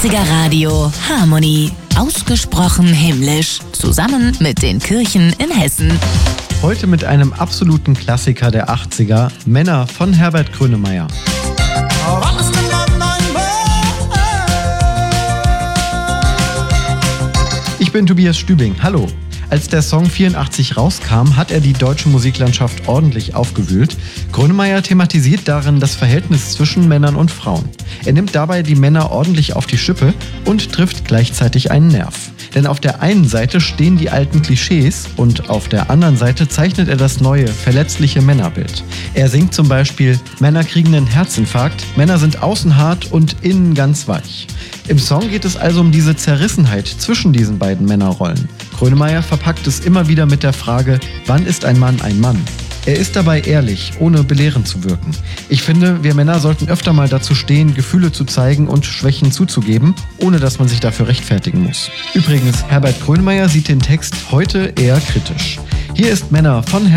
80er Radio Harmony. Ausgesprochen himmlisch. Zusammen mit den Kirchen in Hessen. Heute mit einem absoluten Klassiker der 80er, Männer von Herbert Grönemeyer. Ich bin Tobias Stübing, hallo. Als der Song 84 rauskam, hat er die deutsche Musiklandschaft ordentlich aufgewühlt. Grönemeyer thematisiert darin das Verhältnis zwischen Männern und Frauen. Er nimmt dabei die Männer ordentlich auf die Schippe und trifft gleichzeitig einen Nerv. Denn auf der einen Seite stehen die alten Klischees und auf der anderen Seite zeichnet er das neue, verletzliche Männerbild. Er singt zum Beispiel: Männer kriegen einen Herzinfarkt, Männer sind außen hart und innen ganz weich. Im Song geht es also um diese Zerrissenheit zwischen diesen beiden Männerrollen. Grönemeyer verpackt es immer wieder mit der Frage: Wann ist ein Mann ein Mann? Er ist dabei ehrlich, ohne belehrend zu wirken. Ich finde, wir Männer sollten öfter mal dazu stehen, Gefühle zu zeigen und Schwächen zuzugeben, ohne dass man sich dafür rechtfertigen muss. Übrigens, Herbert Grönemeyer sieht den Text heute eher kritisch. Hier ist Männer von